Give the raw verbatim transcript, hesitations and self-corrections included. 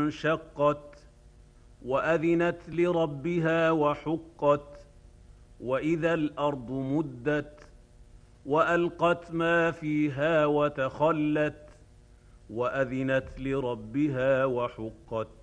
انشقت وأذنت لربها وحقت وإذا الأرض مدت وألقت ما فيها وتخلت وأذنت لربها وحقت